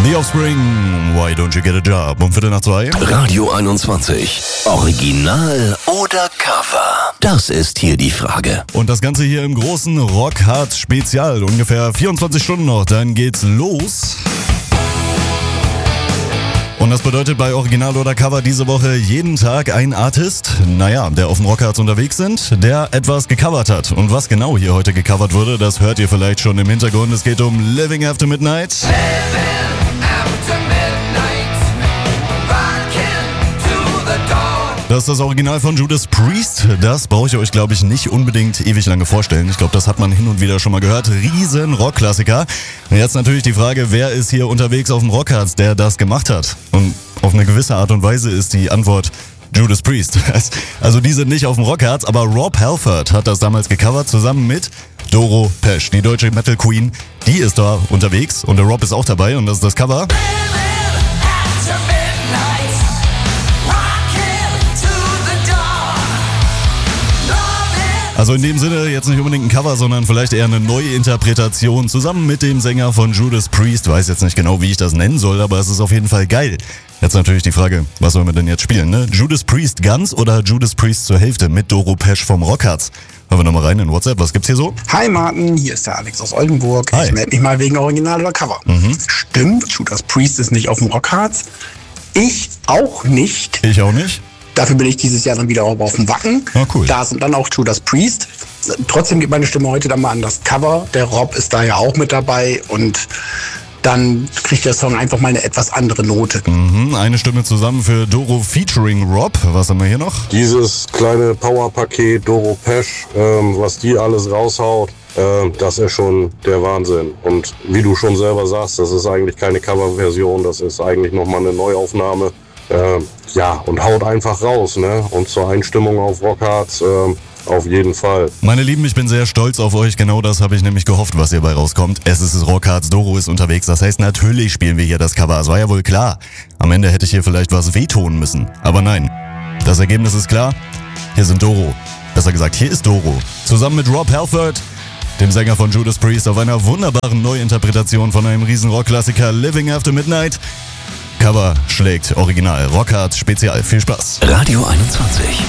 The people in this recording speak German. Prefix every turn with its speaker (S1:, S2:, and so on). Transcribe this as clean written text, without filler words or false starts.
S1: The Offspring, Why Don't You Get a Job? Um 1:45.
S2: Radio 21. Original oder Cover? Das ist hier die Frage.
S1: Und das Ganze hier im großen Rockhard-Spezial. Ungefähr 24 Stunden noch, dann geht's los. Und das bedeutet bei Original oder Cover diese Woche jeden Tag ein Artist, der auf dem Rockharz unterwegs sind, der etwas gecovert hat. Und was genau hier heute gecovert wurde, das hört ihr vielleicht schon im Hintergrund. Es geht um Living After Midnight. Das ist das Original von Judas Priest. Das brauche ich euch, glaube ich, nicht unbedingt ewig lange vorstellen. Ich glaube, das hat man hin und wieder schon mal gehört. Riesen Rockklassiker. Und jetzt natürlich die Frage, wer ist hier unterwegs auf dem Rockharz, der das gemacht hat? Und auf eine gewisse Art und Weise ist die Antwort Judas Priest. Also die sind nicht auf dem Rockharz, aber Rob Halford hat das damals gecovert, zusammen mit Doro Pesch, die deutsche Metal Queen. Die ist da unterwegs und der Rob ist auch dabei und das ist das Cover. Also in dem Sinne jetzt nicht unbedingt ein Cover, sondern vielleicht eher eine Neuinterpretation zusammen mit dem Sänger von Judas Priest. Weiß jetzt nicht genau, wie ich das nennen soll, aber es ist auf jeden Fall geil. Jetzt natürlich die Frage, was sollen wir denn jetzt spielen, ne? Judas Priest ganz oder Judas Priest zur Hälfte mit Doro Pesch vom Rockharz? Hören wir nochmal rein in WhatsApp, was gibt's hier so?
S3: Hi Martin, hier ist der Alex aus Oldenburg.
S1: Hi.
S3: Ich melde mich mal wegen Original oder Cover. Stimmt, Judas Priest ist nicht auf dem Rockharz. Ich auch nicht.
S1: Ich auch nicht.
S3: Dafür bin ich dieses Jahr dann wieder auf dem Wacken.
S1: Ah, cool.
S3: Da sind dann auch Judas Priest. Trotzdem geht meine Stimme heute dann mal an das Cover. Der Rob ist da ja auch mit dabei und dann kriegt der Song einfach mal eine etwas andere Note.
S1: Eine Stimme zusammen für Doro featuring Rob. Was haben wir hier noch?
S4: Dieses kleine Powerpaket Doro Pesch, was die alles raushaut, das ist schon der Wahnsinn. Und wie du schon selber sagst, das ist eigentlich keine Coverversion, das ist eigentlich nochmal eine Neuaufnahme. Und haut einfach raus, ne? Und zur Einstimmung auf Rockharz auf jeden Fall.
S1: Meine Lieben, ich bin sehr stolz auf euch. Genau das habe ich nämlich gehofft, was hierbei rauskommt. Es ist das Rockharz, Doro ist unterwegs. Das heißt, natürlich spielen wir hier das Cover. Es war ja wohl klar. Am Ende hätte ich hier vielleicht was wehtonen müssen. Aber nein, das Ergebnis ist klar. Hier sind Doro. Besser gesagt, hier ist Doro. Zusammen mit Rob Halford, dem Sänger von Judas Priest, auf einer wunderbaren Neuinterpretation von einem riesen Rockklassiker Living After Midnight. Cover schlägt Original Rockharz Spezial. Viel Spaß.
S2: Radio 21.